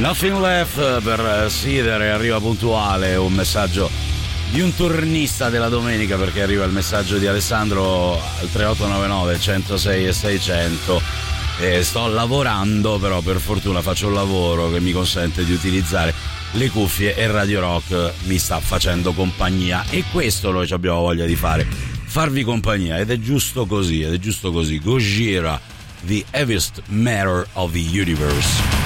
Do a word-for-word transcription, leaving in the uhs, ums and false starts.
Nothing Left per Sidere, arriva puntuale un messaggio di un turnista della domenica, perché arriva il messaggio di Alessandro al tre otto nove nove centosei e seicento. E sto lavorando, però per fortuna faccio un lavoro che mi consente di utilizzare le cuffie e Radio Rock mi sta facendo compagnia, e questo noi abbiamo voglia di fare, farvi compagnia, ed è giusto così, ed è giusto così. Gojira, The Heaviest Matter of the Universe.